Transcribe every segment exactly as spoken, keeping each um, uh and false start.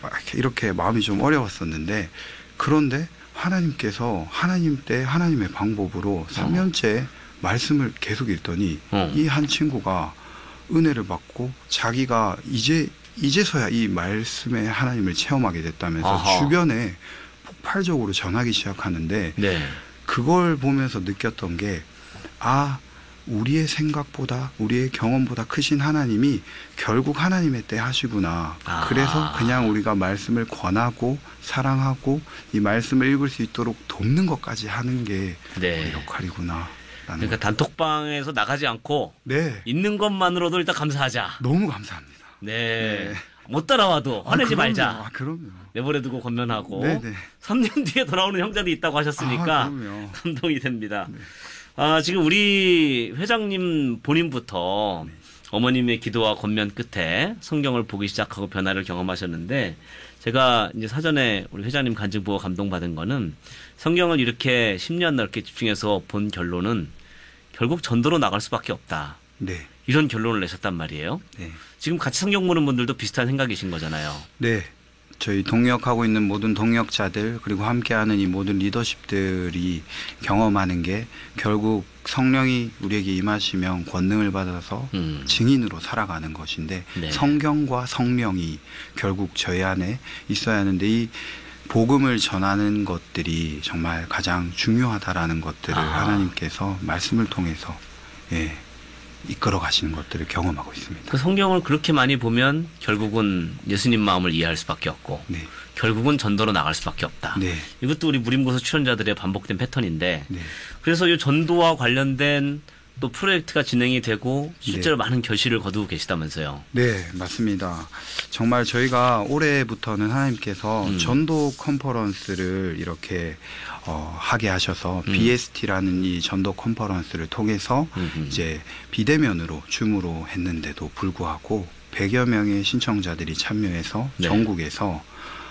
이렇게 마음이 좀 어려웠었는데 그런데 하나님께서 하나님 때 하나님의 방법으로 삼 년째 말씀을 계속 읽더니 어. 이 한 친구가 은혜를 받고 자기가 이제 이제서야 이 말씀의 하나님을 체험하게 됐다면서 아하. 주변에 폭발적으로 전하기 시작하는데 네. 그걸 보면서 느꼈던 게 아, 우리의 생각보다 우리의 경험보다 크신 하나님이 결국 하나님의 때 하시구나. 아. 그래서 그냥 우리가 말씀을 권하고 사랑하고 이 말씀을 읽을 수 있도록 돕는 것까지 하는 게 네. 우리 역할이구나. 그러니까 단톡방에서 나가지 않고 네. 있는 것만으로도 일단 감사하자. 너무 감사합니다. 네. 네. 못 따라와도 화내지 아, 그럼요. 말자. 아, 그럼요. 내버려두고 건면하고 네네. 삼 년 뒤에 돌아오는 형제도 있다고 하셨으니까 아, 그럼요. 감동이 됩니다. 네. 아, 지금 우리 회장님 본인부터 네. 어머님의 기도와 권면 끝에 성경을 보기 시작하고 변화를 경험하셨는데 제가 이제 사전에 우리 회장님 간증 보고 감동받은 거는 성경을 이렇게 십 년 넘게 집중해서 본 결론은 결국 전도로 나갈 수밖에 없다. 네. 이런 결론을 내셨단 말이에요. 네. 지금 같이 성경 보는 분들도 비슷한 생각이신 거잖아요. 네. 저희 동역하고 있는 모든 동역자들 그리고 함께하는 이 모든 리더십들이 경험하는 게 결국 성령이 우리에게 임하시면 권능을 받아서 음. 증인으로 살아가는 것인데 네. 성경과 성령이 결국 저희 안에 있어야 하는데 이 복음을 전하는 것들이 정말 가장 중요하다라는 것들을 아하. 하나님께서 말씀을 통해서 예, 이끌어 가시는 것들을 경험하고 있습니다. 그 성경을 그렇게 많이 보면 결국은 예수님 마음을 이해할 수밖에 없고 네. 결국은 전도로 나갈 수밖에 없다. 네. 이것도 우리 무림고서 출연자들의 반복된 패턴인데 네. 그래서 이 전도와 관련된 또 프로젝트가 진행이 되고 실제로 네. 많은 결실을 거두고 계시다면서요. 네, 맞습니다. 정말 저희가 올해부터는 하나님께서 음. 전도 컨퍼런스를 이렇게 어, 하게 하셔서 음. 비에스티라는 이 전도 컨퍼런스를 통해서 음흠. 이제 비대면으로 줌으로 했는데도 불구하고 백여 명의 신청자들이 참여해서 네. 전국에서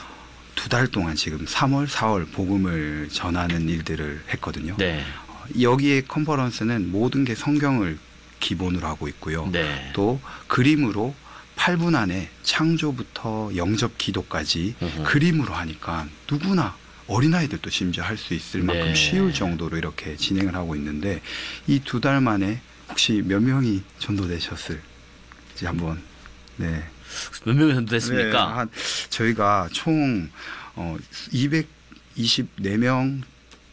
두 달 동안 지금 삼월, 사월 복음을 전하는 일들을 했거든요. 네. 여기에 컨퍼런스는 모든 게 성경을 기본으로 하고 있고요. 네. 또 그림으로 팔 분 안에 창조부터 영접 기도까지 으흠. 그림으로 하니까 누구나 어린아이들도 심지어 할 수 있을 만큼 네. 쉬울 정도로 이렇게 진행을 하고 있는데 이 두 달 만에 혹시 몇 명이 전도되셨을지 한번 네. 몇 명이 전도됐습니까? 네, 한 저희가 총 어, 이백이십사 명을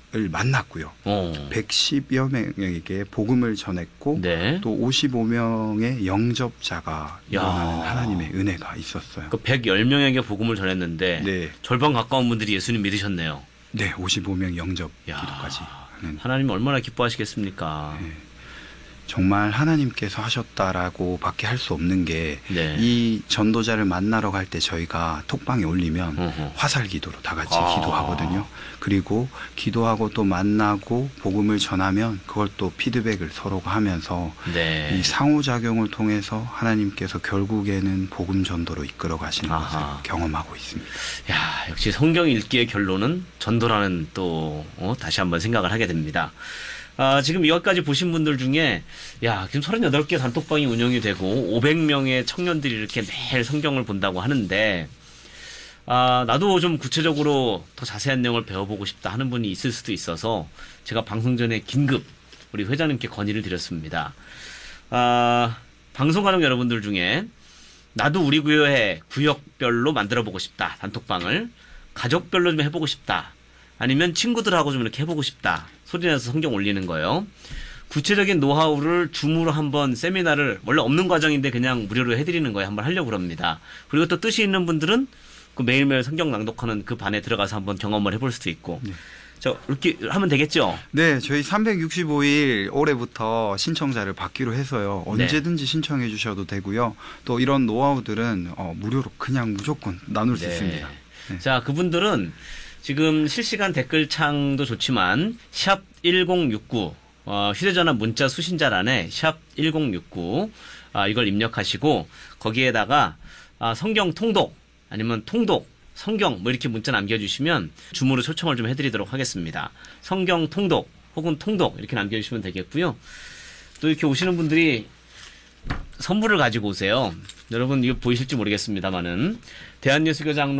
만났고요. 어. 백십여 명에게 복음을 전했고 네. 또 오십오 명의 영접자가 야. 일어나는 하나님의 은혜가 있었어요. 그 백십 명에게 복음을 전했는데 네, 절반 가까운 분들이 예수님 믿으셨네요. 네, 오십오 명 영접 야. 기도까지 하는. 하나님 얼마나 기뻐하시겠습니까? 네. 정말 하나님께서 하셨다라고 밖에 할 수 없는 게 이 네. 전도자를 만나러 갈 때 저희가 톡방에 올리면 어허. 화살 기도로 다 같이 아. 기도하거든요. 그리고 기도하고 또 만나고 복음을 전하면 그걸 또 피드백을 서로가 하면서 네. 이 상호작용을 통해서 하나님께서 결국에는 복음 전도로 이끌어 가시는 아하. 것을 경험하고 있습니다. 야, 역시 성경 읽기의 결론은 전도라는 또 어, 다시 한번 생각을 하게 됩니다. 아, 지금 여기까지 보신 분들 중에 야, 지금 서른여덟 개 단톡방이 운영이 되고 오백 명의 청년들이 이렇게 매일 성경을 본다고 하는데 아, 나도 좀 구체적으로 더 자세한 내용을 배워보고 싶다 하는 분이 있을 수도 있어서 제가 방송 전에 긴급 우리 회장님께 건의를 드렸습니다. 아, 방송 가족 여러분들 중에 나도 우리 교회 구역별로 만들어보고 싶다. 단톡방을 가족별로 좀 해보고 싶다. 아니면 친구들하고 좀 이렇게 해보고 싶다. 소리내서 성경 올리는 거예요. 구체적인 노하우를 줌으로 한번 세미나를 원래 없는 과정인데 그냥 무료로 해드리는 거예요. 한번 하려고 합니다. 그리고 또 뜻이 있는 분들은 그 매일매일 성경 낭독하는 그 반에 들어가서 한번 경험을 해볼 수도 있고. 네. 저 이렇게 하면 되겠죠? 네, 저희 삼백육십오 일 올해부터 신청자를 받기로 해서요. 언제든지 네. 신청해 주셔도 되고요. 또 이런 노하우들은 어, 무료로 그냥 무조건 나눌 수 네. 있습니다. 네. 자, 그분들은 지금 실시간 댓글창도 좋지만 샵 일공육구 어, 휴대전화 문자 수신자란에 샵 일공육구 아, 이걸 입력하시고 거기에다가 아, 성경 통독 아니면 통독 성경 뭐 이렇게 문자 남겨주시면 줌으로 초청을 좀 해드리도록 하겠습니다. 성경 통독 혹은 통독 이렇게 남겨주시면 되겠고요. 또 이렇게 오시는 분들이 선물을 가지고 오세요. 여러분 이거 보이실지 모르겠습니다만은 대한예수교 장로